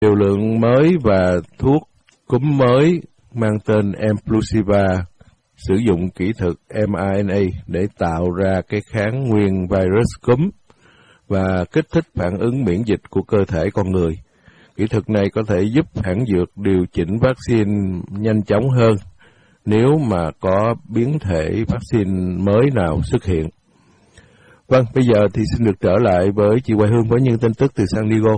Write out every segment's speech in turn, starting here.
liều lượng mới và thuốc cúm mới mang tên Emplusiva sử dụng kỹ thuật mRNA để tạo ra cái kháng nguyên virus cúm và kích thích phản ứng miễn dịch của cơ thể con người. Kỹ thuật này có thể giúp hãng dược điều chỉnh vaccine nhanh chóng hơn nếu mà có biến thể vaccine mới nào xuất hiện. Vâng, bây giờ thì xin được trở lại với chị Hoài Hương với những tin tức từ San Diego.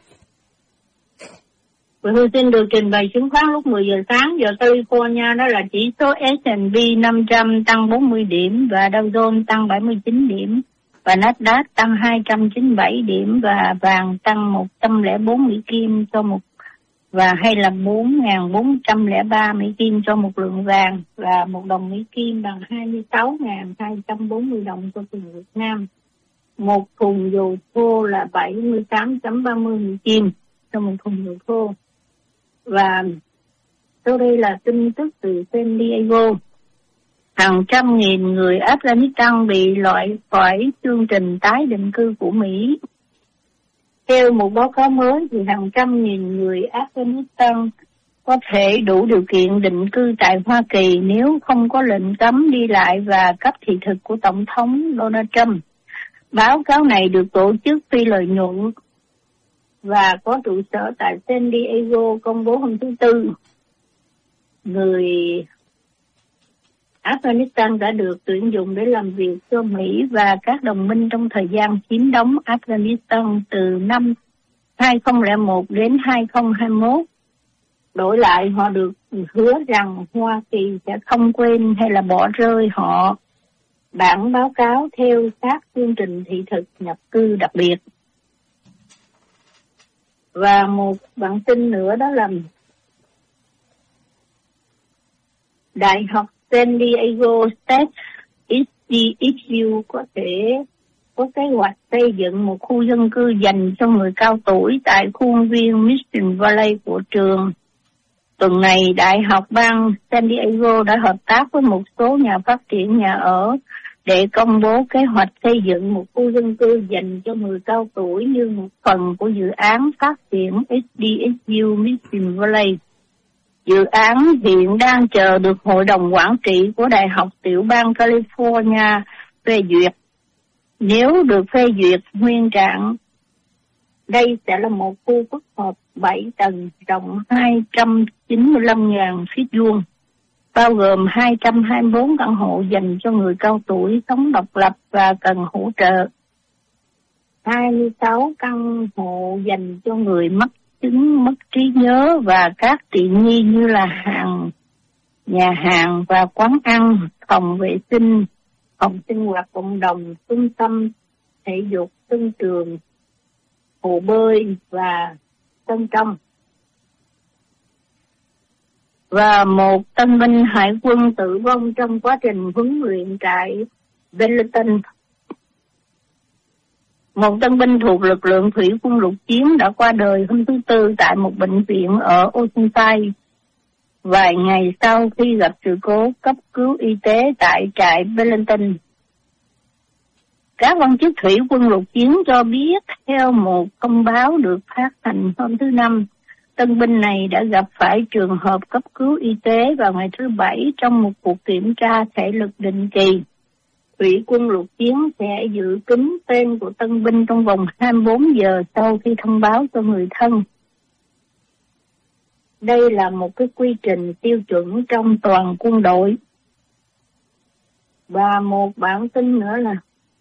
Hoài Hương xin được trình bày chứng khoán lúc 10 giờ sáng giờ California, đó là chỉ số S&P 500 tăng 40 điểm và Dow Jones tăng 79 điểm và Nasdaq tăng 297 điểm và vàng tăng 104 Mỹ Kim cho một và hay là 4.403 Mỹ Kim cho một lượng vàng và một đồng Mỹ Kim bằng 26.240 đồng cho tiền Việt Nam. Một thùng dầu thô là 78.30 Mỹ Kim cho một thùng dầu thô. Và sau đây là tin tức từ San Diego. Hàng trăm nghìn người Afghanistan bị loại khỏi chương trình tái định cư của Mỹ. Theo một báo cáo mới thì hàng trăm nghìn người Afghanistan có thể đủ điều kiện định cư tại Hoa Kỳ nếu không có lệnh cấm đi lại và cấp thị thực của Tổng thống Donald Trump. Báo cáo này được tổ chức phi lợi nhuận và có trụ sở tại San Diego công bố hôm thứ Tư. Người Afghanistan đã được tuyển dụng để làm việc cho Mỹ và các đồng minh trong thời gian chiếm đóng Afghanistan từ năm 2001 đến 2021. Đổi lại, họ được hứa rằng Hoa Kỳ sẽ không quên hay là bỏ rơi họ. Bản báo cáo theo các chương trình thị thực nhập cư đặc biệt. Và một bản tin nữa đó là Đại học San Diego State HCSU có thể có kế hoạch xây dựng một khu dân cư dành cho người cao tuổi tại khuôn viên Mission Valley của trường. Tuần này, Đại học bang San Diego đã hợp tác với một số nhà phát triển nhà ở để công bố kế hoạch xây dựng một khu dân cư dành cho người cao tuổi như một phần của dự án phát triển HCSU Mission Valley. Dự án hiện đang chờ được Hội đồng Quản trị của Đại học Tiểu bang California phê duyệt. Nếu được phê duyệt nguyên trạng, đây sẽ là một khu phức hợp 7 tầng rộng 295.000 feet vuông, bao gồm 224 căn hộ dành cho người cao tuổi sống độc lập và cần hỗ trợ, 26 căn hộ dành cho người mắc chứng mất trí nhớ và các tiện nghi như là nhà hàng và quán ăn, phòng vệ sinh, phòng sinh hoạt cộng đồng, trung tâm thể dục, sân trường, hồ bơi và sân trong. Và một tân binh hải quân tử vong trong quá trình huấn luyện tại Wellington. Một tân binh thuộc lực lượng thủy quân lục chiến đã qua đời hôm thứ Tư tại một bệnh viện ở Oceanside, vài ngày sau khi gặp sự cố cấp cứu y tế tại trại Wellington. Các quan chức thủy quân lục chiến cho biết theo một thông báo được phát hành hôm thứ Năm, tân binh này đã gặp phải trường hợp cấp cứu y tế vào ngày thứ Bảy trong một cuộc kiểm tra thể lực định kỳ. Thủy quân lục chiến sẽ giữ kín tên của tân binh trong vòng 24 giờ sau khi thông báo cho người thân. Đây là một cái quy trình tiêu chuẩn trong toàn quân đội. Và một bản tin nữa là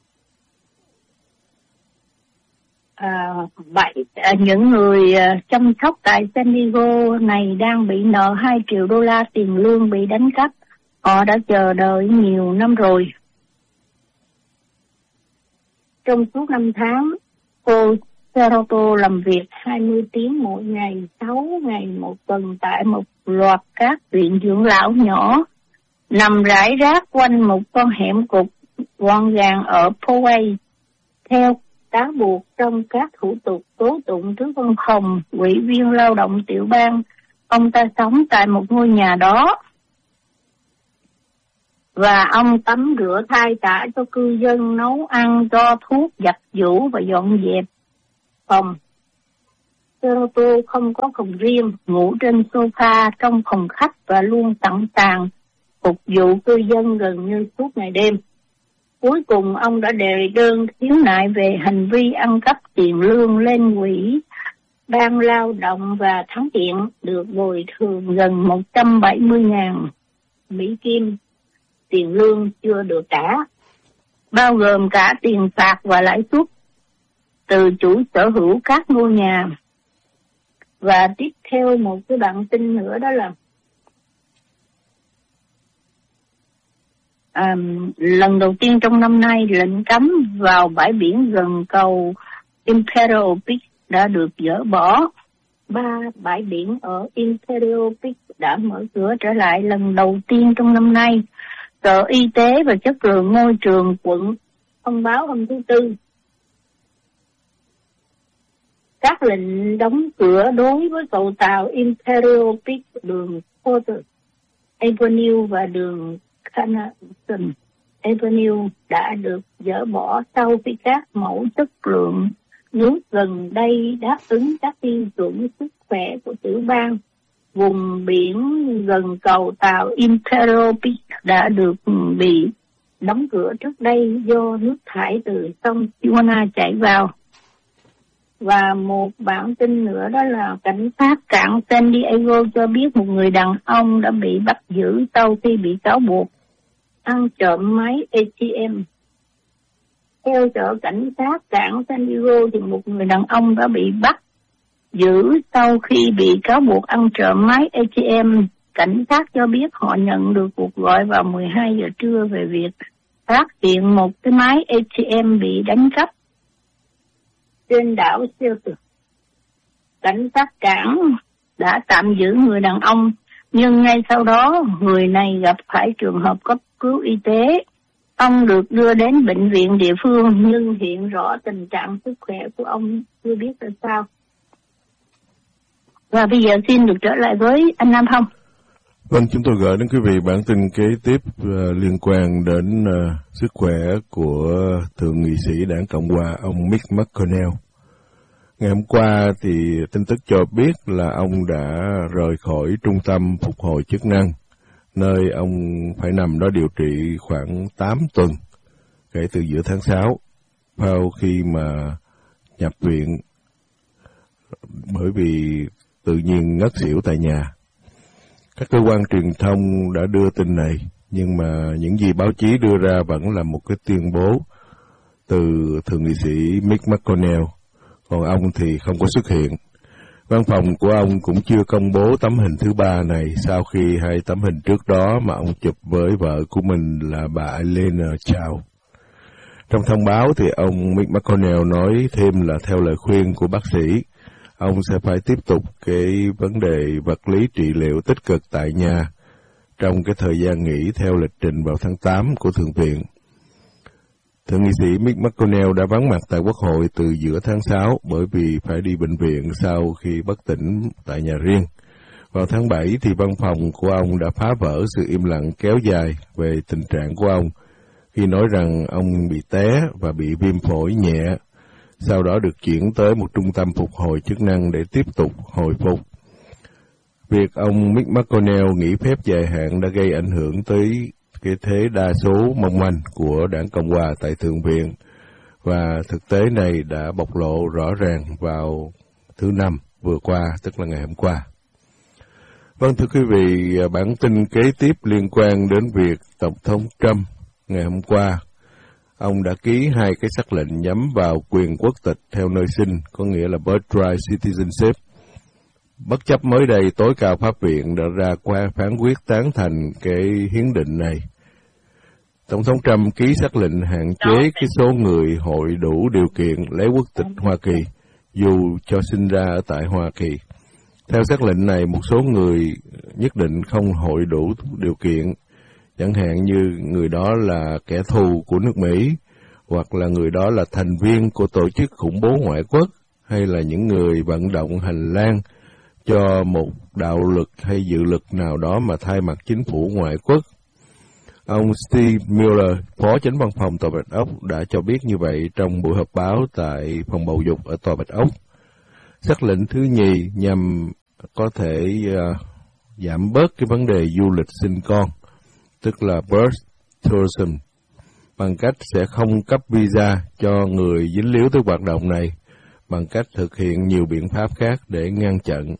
những người chăm sóc tại San Diego này đang bị nợ 2 triệu đô la tiền lương bị đánh cắp. Họ đã chờ đợi nhiều năm rồi. Trong suốt 5 tháng, cô Seroto làm việc 20 tiếng mỗi ngày, 6 ngày một tuần tại một loạt các viện dưỡng lão nhỏ, nằm rải rác quanh một con hẻm cục gọn gàng ở Poway. Theo cáo buộc trong các thủ tục tố tụng trước văn phòng Ủy viên Lao động tiểu bang, ông ta sống tại một ngôi nhà đó và ông tắm rửa thay tả cho cư dân, nấu ăn, cho thuốc, giặt giũ và dọn dẹp phòng. Toronto không có phòng riêng, ngủ trên sofa trong phòng khách và luôn sẵn sàng phục vụ cư dân gần như suốt ngày đêm. Cuối cùng ông đã đề đơn khiếu nại về hành vi ăn cắp tiền lương lên quỹ ban lao động và thắng kiện, được bồi thường gần 170.000 Mỹ Kim tiền lương chưa được trả, bao gồm cả tiền phạt và lãi suất từ chủ sở hữu các ngôi nhà. Và tiếp theo một cái bản tin nữa, đó là lần đầu tiên trong năm nay, lệnh cấm vào bãi biển gần cầu Imperial Beach đã được dỡ bỏ. 3 bãi biển ở Imperial Beach đã mở cửa trở lại lần đầu tiên trong năm nay. Sở Y tế và Chất lượng Môi trường quận thông báo hôm thứ Tư các lệnh đóng cửa đối với cầu tàu Imperial Beach, đường Porter Avenue và đường Canton Avenue đã được dỡ bỏ sau khi các mẫu chất lượng nước gần đây đáp ứng các tiêu chuẩn sức khỏe của tiểu bang. Vùng biển gần cầu tàu Imperial Beach đã được bị đóng cửa trước đây do nước thải từ sông Tijuana chảy vào. Và một bản tin nữa, đó là cảnh sát cảng San Diego cho biết một người đàn ông đã bị bắt giữ sau khi bị cáo buộc ăn trộm máy ATM. Theo sở cảnh sát cảng San Diego thì một người đàn ông đã bị bắt giữ sau khi bị cáo buộc ăn trộm máy ATM. Cảnh sát cho biết họ nhận được cuộc gọi vào 12 giờ trưa về việc phát hiện một cái máy ATM bị đánh cắp trên đảo Celtic. Cảnh sát cảng đã tạm giữ người đàn ông, nhưng ngay sau đó người này gặp phải trường hợp cấp cứu y tế. Ông được đưa đến bệnh viện địa phương, nhưng hiện rõ tình trạng sức khỏe của ông chưa biết là sao. Và bây giờ xin được trở lại với anh Nam Phong. Vâng, chúng tôi gửi đến quý vị bản tin kế tiếp liên quan đến sức khỏe của thượng nghị sĩ đảng Cộng hòa ông Mitch McConnell. Ngày hôm qua thì tin tức cho biết là ông đã rời khỏi trung tâm phục hồi chức năng, nơi ông phải nằm đó điều trị khoảng 8 tuần kể từ giữa tháng 6, sau khi mà nhập viện bởi vì tự nhiên ngất xỉu tại nhà. Các cơ quan truyền thông đã đưa tin này, nhưng mà những gì báo chí đưa ra vẫn là một cái tuyên bố từ thượng nghị sĩ Mitch McConnell, còn ông thì không có xuất hiện. Văn phòng của ông cũng chưa công bố tấm hình thứ 3 này sau khi 2 tấm hình trước đó mà ông chụp với vợ của mình là bà Elena Chao. Trong thông báo thì ông Mitch McConnell nói thêm là theo lời khuyên của bác sĩ, ông sẽ phải tiếp tục cái vấn đề vật lý trị liệu tích cực tại nhà trong cái thời gian nghỉ theo lịch trình vào tháng 8 của Thượng viện. Thượng nghị sĩ Mitch McConnell đã vắng mặt tại Quốc hội từ giữa tháng 6 bởi vì phải đi bệnh viện sau khi bất tỉnh tại nhà riêng. Vào tháng 7 thì văn phòng của ông đã phá vỡ sự im lặng kéo dài về tình trạng của ông khi nói rằng ông bị té và bị viêm phổi nhẹ, sau đó được chuyển tới một trung tâm phục hồi chức năng để tiếp tục hồi phục. Việc ông Mitch McConnell nghỉ phép dài hạn đã gây ảnh hưởng tới cái thế đa số mong manh của đảng Cộng hòa tại Thượng viện, và thực tế này đã bộc lộ rõ ràng vào thứ Năm vừa qua, tức là ngày hôm qua. Vâng, thưa quý vị, bản tin kế tiếp liên quan đến việc Tổng thống Trump ngày hôm qua, ông đã ký 2 cái sắc lệnh nhắm vào quyền quốc tịch theo nơi sinh, có nghĩa là birthright citizenship. Bất chấp mới đây tối cao pháp viện đã ra qua phán quyết tán thành cái hiến định này. Tổng thống Trump ký sắc lệnh hạn chế cái số người hội đủ điều kiện lấy quốc tịch Hoa Kỳ, dù cho sinh ra ở tại Hoa Kỳ. Theo sắc lệnh này, một số người nhất định không hội đủ điều kiện, chẳng hạn như người đó là kẻ thù của nước Mỹ, hoặc là người đó là thành viên của tổ chức khủng bố ngoại quốc, hay là những người vận động hành lang cho một đạo lực hay dự lực nào đó mà thay mặt chính phủ ngoại quốc. Ông Steve Miller, Phó Chánh Văn phòng Tòa Bạch Ốc, đã cho biết như vậy trong buổi họp báo tại phòng bầu dục ở Tòa Bạch Ốc. Sắc lệnh thứ nhì nhằm có thể giảm bớt cái vấn đề du lịch sinh con, tức là birth tourism, bằng cách sẽ không cấp visa cho người dính líu tới hoạt động này, bằng cách thực hiện nhiều biện pháp khác để ngăn chặn.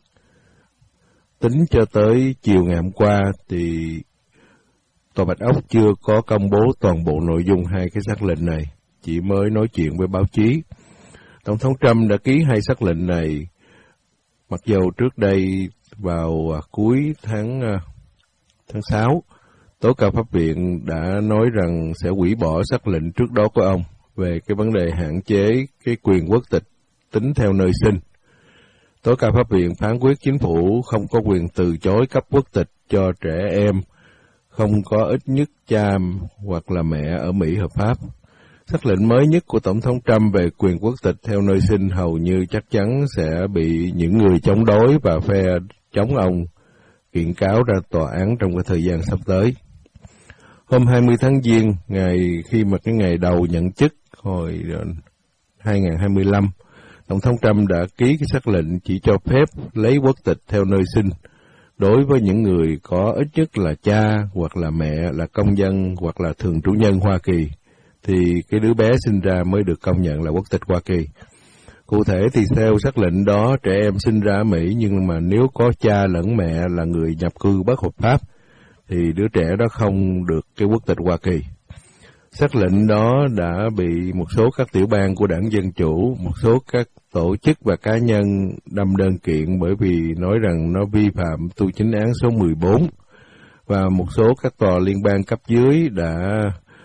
Tính cho tới chiều ngày hôm qua thì Tòa Bạch Ốc chưa có công bố toàn bộ nội dung hai cái sắc lệnh này, chỉ mới nói chuyện với báo chí. Tổng thống Trump đã ký hai sắc lệnh này, mặc dầu trước đây vào cuối tháng 6, Tố cáo pháp viện đã nói rằng sẽ hủy bỏ sắc lệnh trước đó của ông về cái vấn đề hạn chế cái quyền quốc tịch tính theo nơi sinh. Tố cáo pháp viện phán quyết chính phủ không có quyền từ chối cấp quốc tịch cho trẻ em không có ít nhất cha hoặc là mẹ ở Mỹ hợp pháp. Sắc lệnh mới nhất của Tổng thống Trump về quyền quốc tịch theo nơi sinh hầu như chắc chắn sẽ bị những người chống đối và phe chống ông kiện cáo ra tòa án trong cái thời gian sắp tới. Hôm 20 tháng Giêng, khi mà cái ngày đầu nhận chức hồi 2025, Tổng thống Trump đã ký cái sắc lệnh chỉ cho phép lấy quốc tịch theo nơi sinh đối với những người có ít nhất là cha hoặc là mẹ là công dân hoặc là thường trú nhân Hoa Kỳ, thì cái đứa bé sinh ra mới được công nhận là quốc tịch Hoa Kỳ. Cụ thể thì theo sắc lệnh đó, trẻ em sinh ra ở Mỹ nhưng mà nếu có cha lẫn mẹ là người nhập cư bất hợp pháp, thì đứa trẻ đó không được cái quốc tịch Hoa Kỳ. Sắc lệnh đó đã bị một số các tiểu bang của Đảng Dân Chủ, một số các tổ chức và cá nhân đâm đơn kiện bởi vì nói rằng nó vi phạm tu chính án số 14, và một số các tòa liên bang cấp dưới đã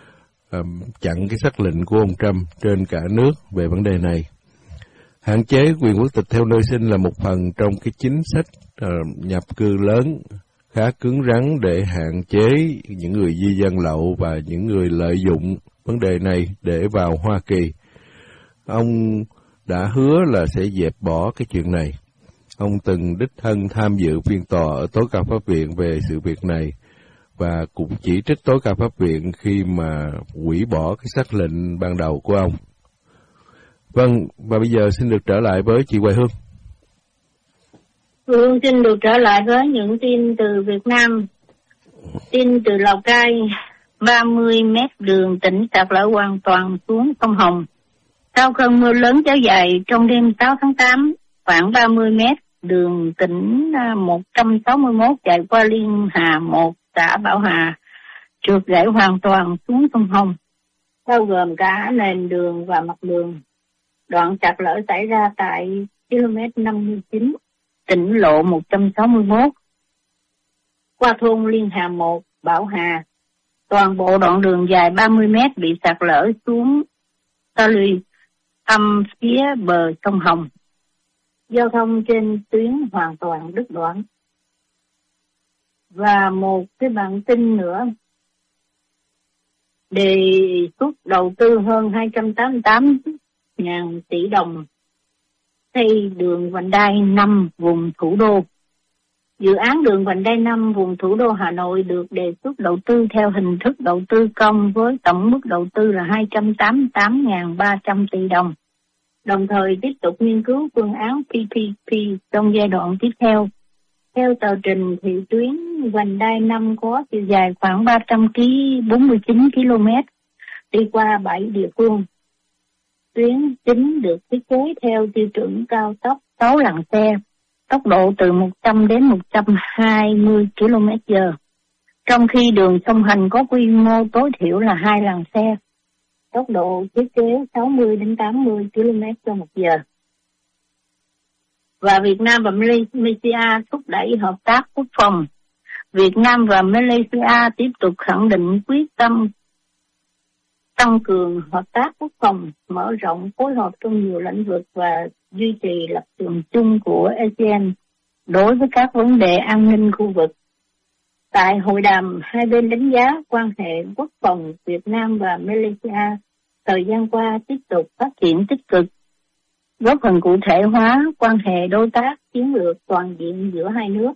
chặn cái sắc lệnh của ông Trump trên cả nước về vấn đề này. Hạn chế quyền quốc tịch theo nơi sinh là một phần trong cái chính sách nhập cư lớn khá cứng rắn để hạn chế những người di dân lậu và những người lợi dụng vấn đề này để vào Hoa Kỳ. Ông đã hứa là sẽ dẹp bỏ cái chuyện này. Ông từng đích thân tham dự phiên tòa ở Tối cao pháp viện về sự việc này và cũng chỉ trích Tối cao pháp viện khi mà hủy bỏ cái sắc lệnh ban đầu của ông. Vâng, và bây giờ xin được trở lại với chị Hoài Hương. Hương xin được trở lại với những tin từ Việt Nam. Tin từ Lào Cai, 30 mét đường tỉnh sạt lở hoàn toàn xuống sông Hồng. Sau cơn mưa lớn kéo dài trong đêm 6 tháng 8, khoảng 30 mét đường tỉnh 161 chạy qua Liên Hà 1, xã Bảo Hà, trượt gãy hoàn toàn xuống sông Hồng, bao gồm cả nền đường và mặt đường. Đoạn sạt lở xảy ra tại km 59, tỉnh lộ 161, qua thôn Liên Hà 1, Bảo Hà. Toàn bộ đoạn đường dài 30 mét bị sạt lở xuống ta luy âm phía bờ sông Hồng. Giao thông trên tuyến hoàn toàn đứt đoạn. Và một cái bản tin nữa, đề xuất đầu tư hơn 288.000 tỷ đồng xây đường vành đai 5 vùng thủ đô. Dự án đường vành đai 5 vùng thủ đô Hà Nội được đề xuất đầu tư theo hình thức đầu tư công với tổng mức đầu tư là 288.300 tỷ đồng. Đồng thời tiếp tục nghiên cứu phương án PPP trong giai đoạn tiếp theo. Theo tờ trình thì tuyến vành đai 5 có chiều dài khoảng 49 km, đi qua 7 địa phương. Tuyến chính được thiết kế theo tiêu chuẩn cao tốc 6 làn xe, tốc độ từ 100 đến 120 km/h, trong khi đường song hành có quy mô tối thiểu là 2 làn xe, tốc độ thiết kế 60 đến 80 km/h. Và Việt Nam và Malaysia thúc đẩy hợp tác quốc phòng. Việt Nam và Malaysia tiếp tục khẳng định quyết tâm tăng cường hợp tác quốc phòng, mở rộng phối hợp trong nhiều lĩnh vực và duy trì lập trường chung của ASEAN đối với các vấn đề an ninh khu vực. Tại hội đàm, hai bên đánh giá quan hệ quốc phòng Việt Nam và Malaysia thời gian qua tiếp tục phát triển tích cực, góp phần cụ thể hóa quan hệ đối tác chiến lược toàn diện giữa hai nước.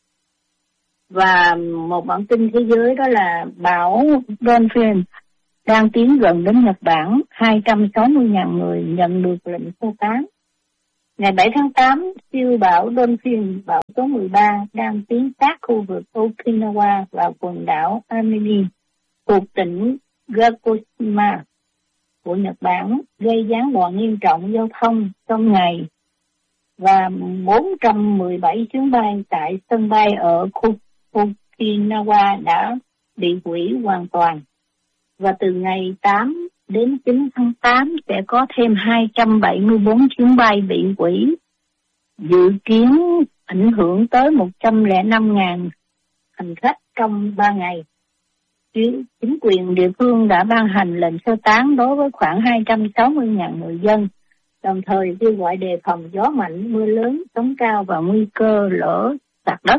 Và một bản tin thế giới đó là bão Dolphin đang tiến gần đến Nhật Bản, 260.000 người nhận được lệnh sơ tán. Ngày 7 tháng 8, siêu bão Dolphin, bão số 13, đang tiến sát khu vực Okinawa và quần đảo Amami thuộc tỉnh Gakushima của Nhật Bản, gây gián đoạn nghiêm trọng giao thông trong ngày, và 417 chuyến bay tại sân bay ở Okinawa đã bị hủy hoàn toàn. Và từ ngày 8 đến 9 tháng 8 sẽ có thêm 274 chuyến bay bị hủy, dự kiến ảnh hưởng tới 105.000 hành khách trong 3 ngày. Chính quyền địa phương đã ban hành lệnh sơ tán đối với khoảng 260.000 người dân, đồng thời kêu gọi đề phòng gió mạnh, mưa lớn, sóng cao và nguy cơ lở sạt đất.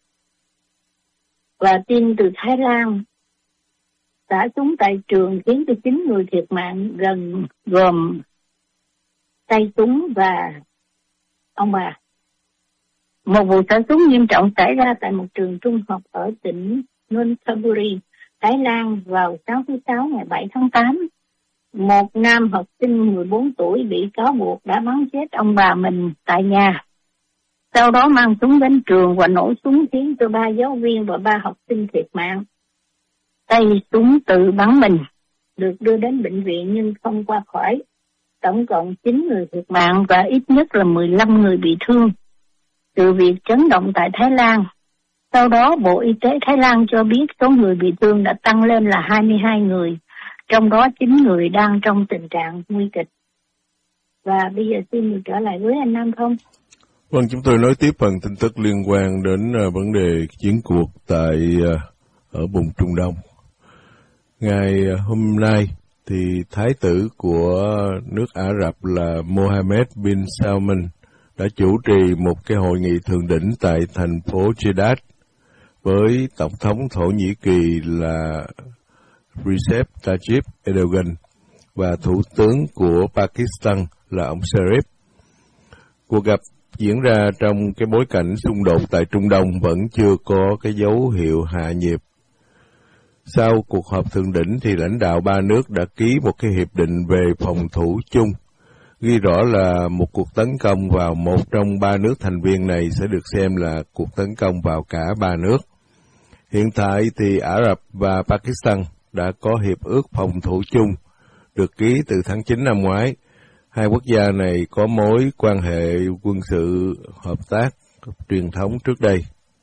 Và tin từ Thái Lan, xả súng tại trường khiến cho 9 người thiệt mạng, gồm tay súng và ông bà. Một vụ xả súng nghiêm trọng xảy ra tại một trường trung học ở tỉnh Nonthaburi, Thái Lan vào sáng thứ Sáu ngày 7 tháng 8. Một nam học sinh 14 tuổi bị cáo buộc đã bắn chết ông bà mình tại nhà. Sau đó mang súng đến trường và nổ súng khiến cho 3 giáo viên và 3 học sinh thiệt mạng. Tay súng tự bắn mình, được đưa đến bệnh viện nhưng không qua khỏi. Tổng cộng 9 người thiệt mạng và ít nhất là 15 người bị thương. Sự việc chấn động tại Thái Lan. Sau đó, Bộ Y tế Thái Lan cho biết số người bị thương đã tăng lên là 22 người, trong đó 9 người đang trong tình trạng nguy kịch. Và bây giờ xin được trở lại với anh Nam Thông. Vâng, chúng tôi nói tiếp phần tin tức liên quan đến vấn đề chiến cuộc ở vùng Trung Đông. Ngày hôm nay thì Thái tử của nước Ả Rập là Mohammed bin Salman đã chủ trì một cái hội nghị thượng đỉnh tại thành phố Jeddah với Tổng thống Thổ Nhĩ Kỳ là Recep Tayyip Erdogan và Thủ tướng của Pakistan là ông Sharif. Cuộc gặp diễn ra trong cái bối cảnh xung đột tại Trung Đông vẫn chưa có cái dấu hiệu hạ nhiệt. Sau cuộc họp thượng đỉnh thì lãnh đạo ba nước đã ký một cái hiệp định về phòng thủ chung, ghi rõ là một cuộc tấn công vào một trong 3 nước thành viên này sẽ được xem là cuộc tấn công vào cả 3 nước. Hiện tại thì Ả Rập và Pakistan đã có hiệp ước phòng thủ chung được ký từ tháng 9 năm ngoái. Hai quốc gia này có mối quan hệ quân sự hợp tác truyền thống trước đây.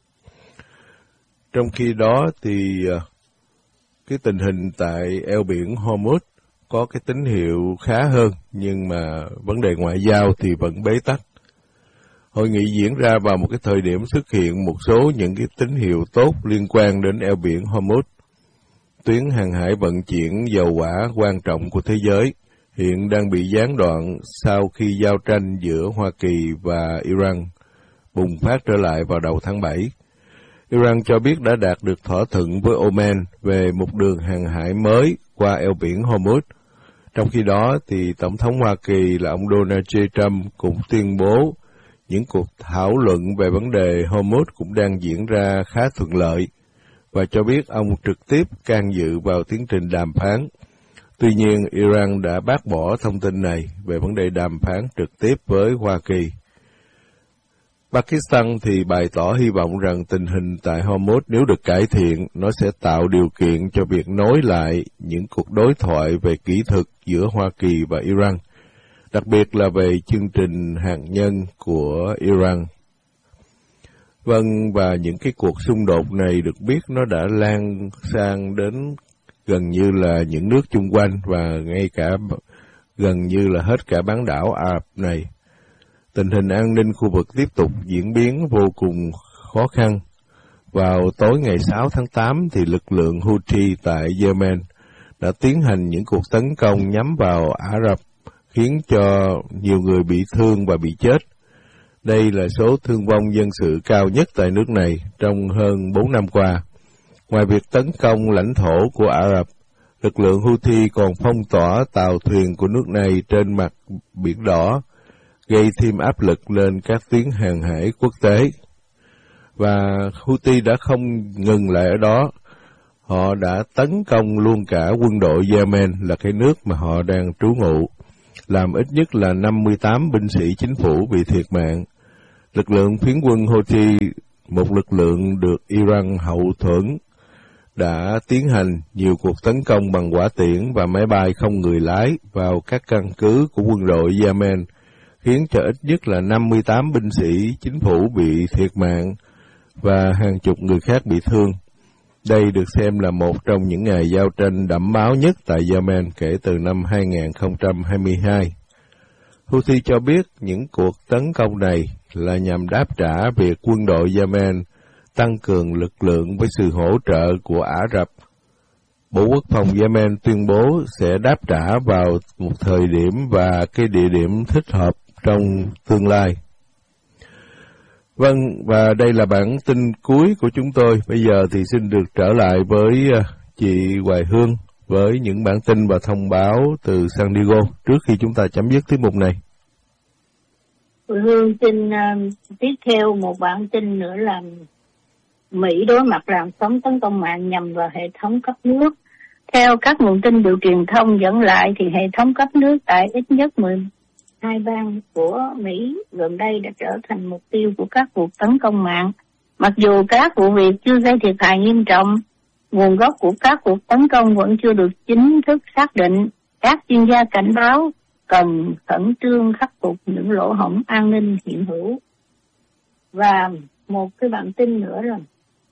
Trong khi đó thì cái tình hình tại eo biển Hormuz có cái tín hiệu khá hơn, nhưng mà vấn đề ngoại giao thì vẫn bế tắc. Hội nghị diễn ra vào một cái thời điểm xuất hiện một số những cái tín hiệu tốt liên quan đến eo biển Hormuz. Tuyến hàng hải vận chuyển dầu hỏa quan trọng của thế giới hiện đang bị gián đoạn sau khi giao tranh giữa Hoa Kỳ và Iran bùng phát trở lại vào đầu tháng 7. Iran cho biết đã đạt được thỏa thuận với Oman về một đường hàng hải mới qua eo biển Hormuz. Trong khi đó, thì Tổng thống Hoa Kỳ là ông Donald J. Trump cũng tuyên bố những cuộc thảo luận về vấn đề Hormuz cũng đang diễn ra khá thuận lợi và cho biết ông trực tiếp can dự vào tiến trình đàm phán. Tuy nhiên, Iran đã bác bỏ thông tin này về vấn đề đàm phán trực tiếp với Hoa Kỳ. Pakistan thì bày tỏ hy vọng rằng tình hình tại Hormuz nếu được cải thiện, nó sẽ tạo điều kiện cho việc nối lại những cuộc đối thoại về kỹ thuật giữa Hoa Kỳ và Iran, đặc biệt là về chương trình hạt nhân của Iran. Vâng, và những cái cuộc xung đột này được biết nó đã lan sang đến gần như là những nước chung quanh và ngay cả gần như là hết cả bán đảo Ả Rập này. Tình hình an ninh khu vực tiếp tục diễn biến vô cùng khó khăn. Vào tối ngày 6 tháng 8 thì lực lượng Houthi tại Yemen đã tiến hành những cuộc tấn công nhắm vào Ả Rập, khiến cho nhiều người bị thương và bị chết. Đây là số thương vong dân sự cao nhất tại nước này trong hơn 4 năm qua. Ngoài việc tấn công lãnh thổ của Ả Rập, lực lượng Houthi còn phong tỏa tàu thuyền của nước này trên mặt Biển Đỏ, gây thêm áp lực lên các tuyến hàng hải quốc tế. Và Houthi đã không ngừng lại ở đó. Họ đã tấn công luôn cả quân đội Yemen là cái nước mà họ đang trú ngụ. làm ít nhất là 58 binh sĩ chính phủ bị thiệt mạng. Lực lượng phiến quân Houthi, một lực lượng được Iran hậu thuẫn, đã tiến hành nhiều cuộc tấn công bằng hỏa tiễn và máy bay không người lái vào các căn cứ của quân đội Yemen, khiến cho ít nhất là 58 binh sĩ chính phủ bị thiệt mạng và hàng chục người khác bị thương. Đây được xem là một trong những ngày giao tranh đẫm máu nhất tại Yemen kể từ năm 2022. Houthi cho biết những cuộc tấn công này là nhằm đáp trả việc quân đội Yemen tăng cường lực lượng với sự hỗ trợ của Ả Rập. Bộ Quốc phòng Yemen tuyên bố sẽ đáp trả vào một thời điểm và cái địa điểm thích hợp trong tương lai. Vâng, và đây là bản tin cuối của chúng tôi. Bây giờ thì xin được trở lại với chị Hoài Hương với những bản tin và thông báo từ San Diego trước khi chúng ta chấm dứt tiết mục này. Hoài Hương xin tiếp theo một bản tin nữa là Mỹ đối mặt làn sóng tấn công mạng nhằm vào hệ thống cấp nước. Theo các nguồn tin được truyền thông dẫn lại thì hệ thống cấp nước tại ít nhất 12 bang của Mỹ gần đây đã trở thành mục tiêu của các cuộc tấn công mạng. Mặc dù các vụ việc chưa gây thiệt hại nghiêm trọng, nguồn gốc của các cuộc tấn công vẫn chưa được chính thức xác định. Các chuyên gia cảnh báo cần khẩn trương khắc phục những lỗ hổng an ninh hiện hữu. Và một cái bản tin nữa là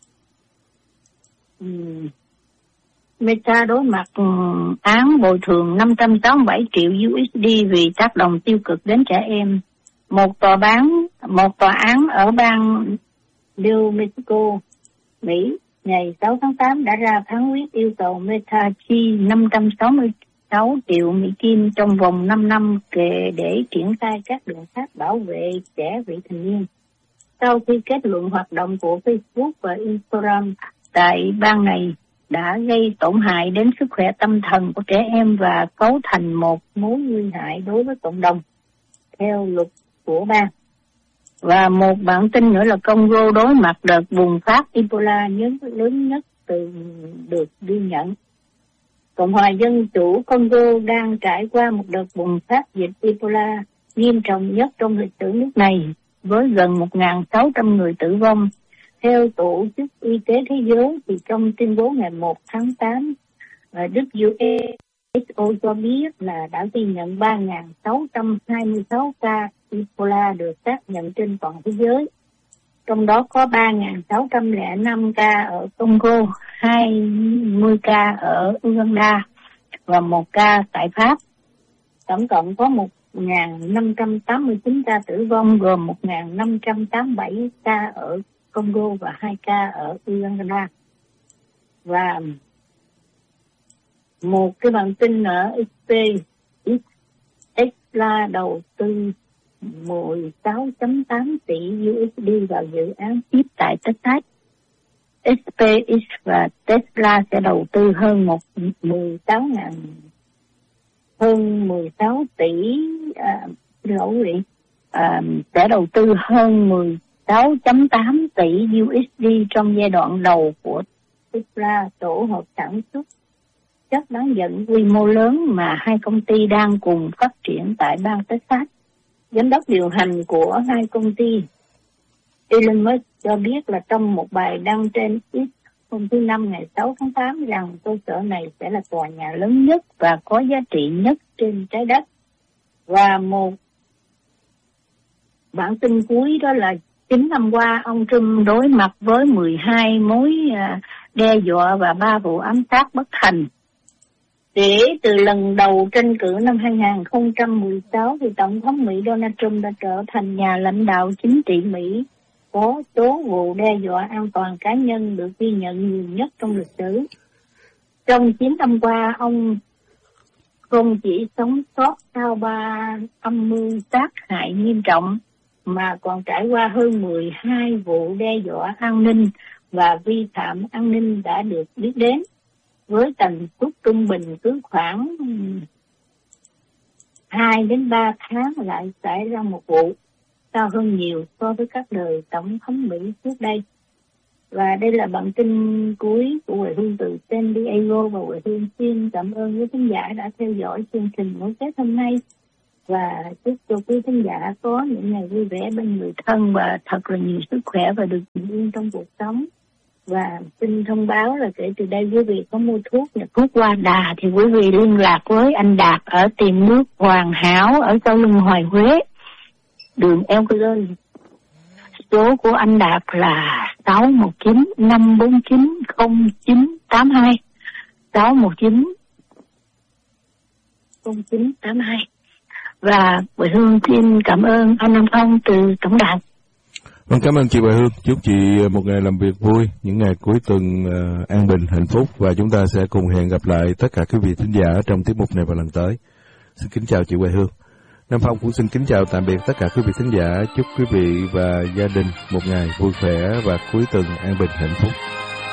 Meta đối mặt án bồi thường 587 triệu USD vì tác động tiêu cực đến trẻ em. Một tòa án ở bang New Mexico, Mỹ, ngày 6 tháng 8 đã ra phán quyết yêu cầu Meta chi 566 triệu Mỹ Kim trong vòng 5 năm để triển khai các biện pháp bảo vệ trẻ vị thành niên. Sau khi kết luận hoạt động của Facebook và Instagram tại bang này đã gây tổn hại đến sức khỏe tâm thần của trẻ em và cấu thành một mối nguy hại đối với cộng đồng, theo luật của bang. Và một bản tin nữa là Congo đối mặt đợt bùng phát Ebola lớn nhất được ghi nhận. Cộng hòa Dân chủ Congo đang trải qua một đợt bùng phát dịch Ebola nghiêm trọng nhất trong lịch sử nước này, với gần 1.600 người tử vong. Theo Tổ chức Y tế Thế giới, thì trong tuyên bố ngày 1 tháng 8, WHO cho biết là đã ghi nhận 3.626 ca Ebola được xác nhận trên toàn thế giới. Trong đó có 3.605 ca ở Congo, 20 ca ở Uganda và 1 ca tại Pháp. Tổng cộng có 1.589 ca tử vong, gồm 1.587 ca ở Congo và 2 ca ở Uganda. Và một cái bản tin ở Tesla đầu tư 16.8 tỷ USD vào dự án chip tại Texas. SpaceX và Tesla sẽ đầu tư hơn 16 tỷ sẽ đầu tư hơn 16.8 tỷ USD trong giai đoạn đầu của Tesla, tổ hợp sản xuất chất bán dẫn quy mô lớn mà hai công ty đang cùng phát triển tại bang Texas. Giám đốc điều hành của hai công ty Elon Musk cho biết là trong một bài đăng trên X hôm thứ Năm ngày 6 tháng 8 rằng cơ sở này sẽ là tòa nhà lớn nhất và có giá trị nhất trên trái đất. Và một bản tin cuối đó là 9 năm qua, ông Trump đối mặt với 12 mối đe dọa và 3 vụ ám sát bất thành. Để từ lần đầu tranh cử năm 2016, thì Tổng thống Mỹ Donald Trump đã trở thành nhà lãnh đạo chính trị Mỹ có số vụ đe dọa an toàn cá nhân được ghi nhận nhiều nhất trong lịch sử. Trong 9 năm qua, ông không chỉ sống sót sau 3 âm mưu sát hại nghiêm trọng, mà còn trải qua hơn 12 vụ đe dọa an ninh và vi phạm an ninh đã được biết đến, với tần suất trung bình cứ khoảng 2 đến 3 tháng lại xảy ra một vụ, cao hơn nhiều so với các đời tổng thống Mỹ trước đây. Và đây là bản tin cuối của Huệ Hương từ San Diego, và Huệ Hương xin cảm ơn quý khán giả đã theo dõi chương trình nối kết hôm nay. và chúc cho quý khán giả có những ngày vui vẻ bên người thân và thật là nhiều sức khỏe và được bình yên trong cuộc sống. Và xin thông báo là kể từ đây quý vị có mua thuốc là thuốc Hoa Đà thì quý vị liên lạc với anh Đạt ở tiệm nước Hoàn Hảo ở sau lưng Hoài Huế, đường Eo Cơ. Số của anh Đạt là 619-549-0982. 619-0982. Và Huệ Hương xin cảm ơn anh Nam Phong từ tổng đài. Vâng, cảm ơn chị Huệ Hương. Chúc chị một ngày làm việc vui, những ngày cuối tuần an bình, hạnh phúc, và chúng ta sẽ cùng hẹn gặp lại tất cả quý vị thính giả trong tiết mục này vào lần tới. Xin kính chào chị Huệ Hương. Nam Phong cũng xin kính chào tạm biệt tất cả quý vị thính giả. Chúc quý vị và gia đình một ngày vui khỏe và cuối tuần an bình, hạnh phúc.